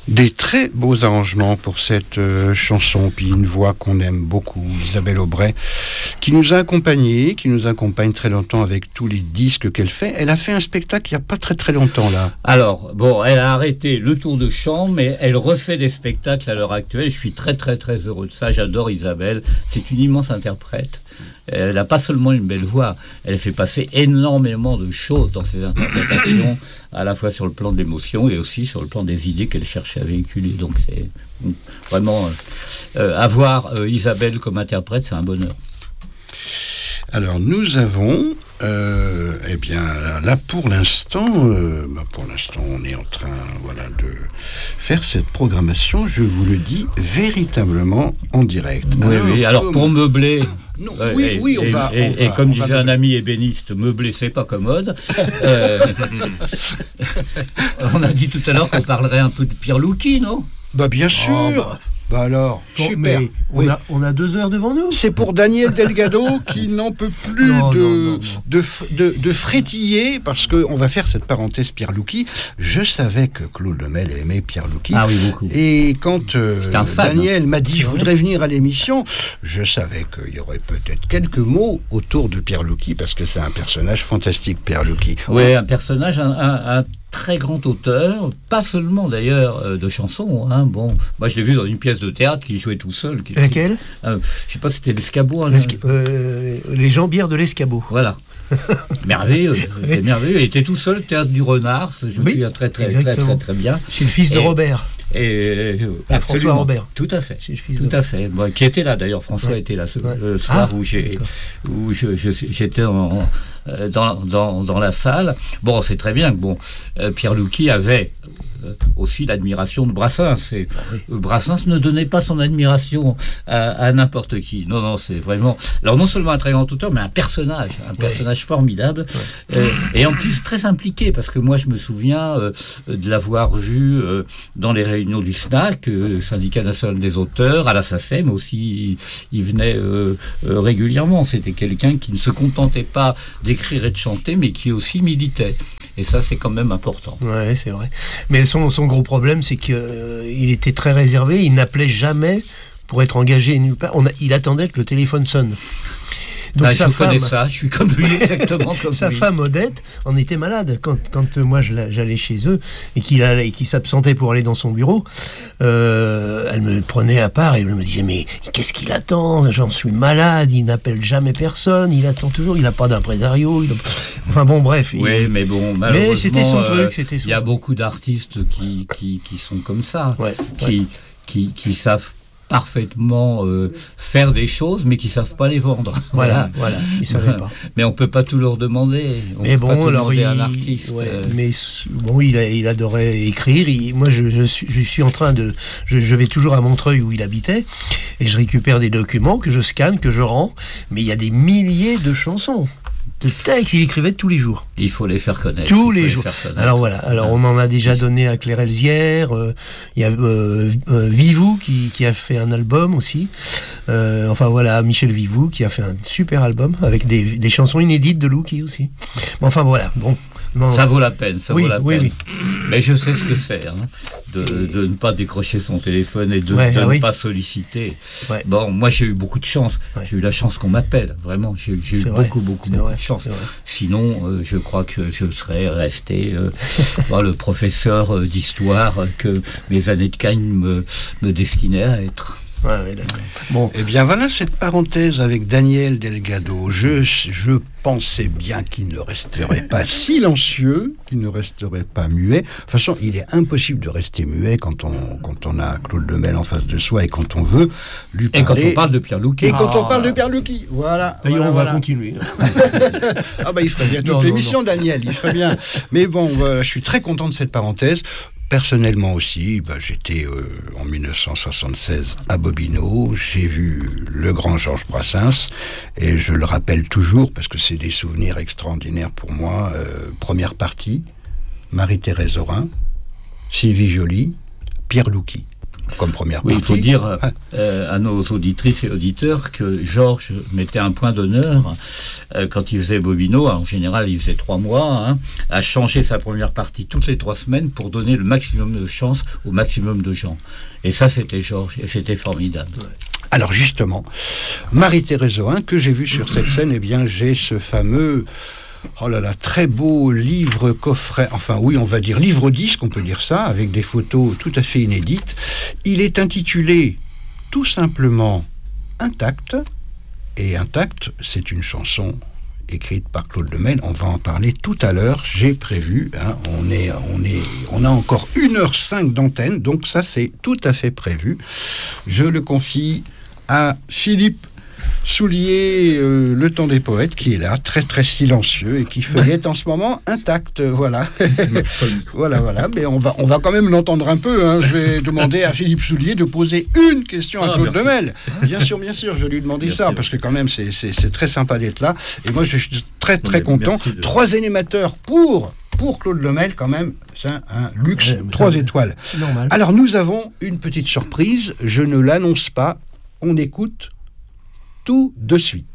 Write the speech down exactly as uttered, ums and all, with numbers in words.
Des très beaux arrangements pour cette euh, chanson, puis une voix qu'on aime beaucoup, Isabelle Aubray, qui nous a accompagnés, qui nous accompagne très longtemps avec tous les disques qu'elle fait. Elle a fait un spectacle il n'y a pas très très longtemps là. Alors, bon, elle a arrêté le tour de chant, mais elle refait des spectacles à l'heure actuelle. Je suis très très très heureux de ça, j'adore Isabelle, c'est une immense interprète. Elle n'a pas seulement une belle voix, elle fait passer énormément de choses dans ses interprétations, à la fois sur le plan de l'émotion et aussi sur le plan des idées qu'elle cherche à véhiculer. Donc c'est vraiment euh, avoir euh, Isabelle comme interprète, c'est un bonheur. Alors nous avons, euh, eh bien là pour l'instant, euh, bah pour l'instant on est en train, voilà, de faire cette programmation. Je vous le dis véritablement en direct. Oui, alors, oui. Alors pour meubler. Non, euh, oui, et, oui, on et, va. Et, on et va, comme on disait va un ami ébéniste, meubler c'est pas commode. euh, on a dit tout à l'heure qu'on parlerait un peu de Pierre Louki, non? Bah bien sûr. Oh, bah. Bah alors, bon, super. On, oui. a, on a deux heures devant nous. C'est pour Daniel Delgado qui n'en peut plus non, de, non, non, non. De, de, de frétiller, parce qu'on va faire cette parenthèse Pierre Louki. Je savais que Claude Lemel aimait Pierre Louki. Ah oui, beaucoup. Et quand euh, Daniel m'a dit « je voudrais venir à l'émission », je savais qu'il y aurait peut-être quelques mots autour de Pierre Louki, parce que c'est un personnage fantastique, Pierre Louki. Oui, un personnage, un, un, un très grand auteur, pas seulement d'ailleurs euh, de chansons. Hein. Bon, moi je l'ai vu dans une pièce de théâtre qu'il jouait tout seul. Qui, Laquelle euh, Je sais pas si c'était l'Escabeau. Hein, L'esca- euh, les jambières de l'Escabeau. Voilà. merveilleux, c'était merveilleux. Il était tout seul, théâtre du Renard. Je me oui, souviens très très, très très très très bien. C'est le fils et, de Robert. Et, et François Robert. Tout à fait. C'est le fils tout de... à fait. Bon, qui était là d'ailleurs. François ouais. était là ce ouais. euh, soir ah, où j'ai, où je, je, j'étais en, en, dans, dans dans la salle. Bon, c'est très bien que bon, euh, Pierre Louki avait euh, aussi l'admiration de Brassens. Et, ah, oui. euh, Brassens ne donnait pas son admiration à, à n'importe qui. Non, non, c'est vraiment. Alors non seulement un très grand auteur, mais un personnage, un personnage ouais. formidable, ouais. euh, et en plus très impliqué, parce que moi je me souviens euh, de l'avoir vu euh, dans les réunions du S N A C, euh, syndicat national des auteurs, à la S A C E M aussi, il, il venait euh, euh, régulièrement. C'était quelqu'un qui ne se contentait pas d'écrire et de chanter, mais qui aussi militait. Et ça, c'est quand même important. Ouais, c'est vrai. Mais son, son gros problème, c'est qu'il euh, était très réservé. Il n'appelait jamais pour être engagé nulle part. On a, il attendait que le téléphone sonne. Donc ah, sa je femme, connais ça, je suis comme lui, exactement comme sa lui. femme Odette en était malade quand, quand euh, moi je, j'allais chez eux et qu'il, allait, et qu'il s'absentait pour aller dans son bureau. Euh, elle me prenait à part et elle me disait mais qu'est-ce qu'il attend? J'en suis malade, il n'appelle jamais personne, il attend toujours, il n'a pas d'impresario. A... Enfin bon, bref. Oui, il... mais bon, mais c'était son euh, truc. C'était son il y a truc. beaucoup d'artistes qui, qui, qui sont comme ça, ouais, qui, ouais. qui, qui savent parfaitement euh, faire des choses, mais qui ne savent pas les vendre. Voilà, voilà, ils ne savaient pas. Mais on ne peut pas tout leur demander. On mais peut bon, pas tout alors demander il, à un artiste. Ouais, euh... mais bon, il, a, il adorait écrire. Il, moi, je, je, suis, je suis en train de... Je, je vais toujours à Montreuil où il habitait, et je récupère des documents que je scanne, que je rends, mais il y a des milliers de chansons. De textes, il écrivait tous les jours. Il faut les faire connaître. Tous les jours. Les alors voilà, alors on en a déjà donné à Claire Elzière, euh, il y a euh, euh, Vivou qui, qui a fait un album aussi, euh, enfin voilà, Michel Vivou qui a fait un super album avec des, des chansons inédites de Louki aussi. Bon, enfin voilà, bon. Non. Ça vaut la peine, ça oui, vaut la oui, peine. Oui. Mais je sais ce que c'est, hein, de, de ne pas décrocher son téléphone et de, ouais, de ah ne oui. pas solliciter. Ouais. Bon, moi j'ai eu beaucoup de chance. Ouais. J'ai eu la chance qu'on m'appelle, vraiment. J'ai, j'ai eu vrai. beaucoup, beaucoup, c'est beaucoup vrai. de chance. Sinon, euh, je crois que je serais resté euh, bon, le professeur euh, d'histoire que mes années de Cagnes me, me destinaient à être. Ouais, ouais, bon, eh bien voilà cette parenthèse avec Daniel Delgado. Je, je pensais bien qu'il ne resterait pas silencieux, qu'il ne resterait pas muet. De toute façon, il est impossible de rester muet quand on, quand on a Claude Lemel en face de soi et quand on veut lui parler. Et quand on parle de Pierre Louki. Et quand ah, on parle de Pierre Louki. Voilà. D'ailleurs, voilà, on voilà. va continuer. Ah bah il ferait bien toute non, l'émission, non, non. Daniel. Il ferait bien. Mais bon, voilà, je suis très content de cette parenthèse. Personnellement aussi, bah, j'étais euh, en dix-neuf cent soixante-seize à Bobino, j'ai vu le grand Georges Brassens, et je le rappelle toujours, parce que c'est des souvenirs extraordinaires pour moi. Euh, première partie, Marie-Thérèse Aurin, Sylvie Joly, Pierre Louki. comme première oui, partie. Il faut dire euh, à nos auditrices et auditeurs que Georges mettait un point d'honneur euh, quand il faisait Bobino, en général il faisait trois mois, hein, à changer sa première partie toutes les trois semaines pour donner le maximum de chance au maximum de gens. Et ça, c'était Georges, et c'était formidable. Ouais. Alors justement, Marie-Thérèse Ohain, que j'ai vu sur cette scène, eh bien j'ai ce fameux... Oh là là, très beau livre coffret, enfin oui, on va dire livre-disque, on peut dire ça, avec des photos tout à fait inédites. Il est intitulé tout simplement Intact, et Intact, c'est une chanson écrite par Claude Lemel, on va en parler tout à l'heure, j'ai prévu, hein, on, est, on, est, on a encore une heure cinq d'antenne, donc ça c'est tout à fait prévu. Je le confie à Philippe Soulier, euh, le temps des poètes, qui est là, très très silencieux et qui feuillette en ce moment Intact, voilà. voilà, voilà, mais on va, on va quand même l'entendre un peu, hein. Je vais demander à Philippe Soulier de poser une question à ah, Claude Lemel. Bien sûr, bien sûr, je vais lui demander merci, ça, merci. Parce que quand même, c'est, c'est, c'est très sympa d'être là. Et moi, je suis très très mais content. De... Trois animateurs pour... Pour Claude Lemel, quand même, c'est un, un luxe, ouais, trois étoiles. Normal. Alors, nous avons une petite surprise, je ne l'annonce pas, on écoute tout de suite.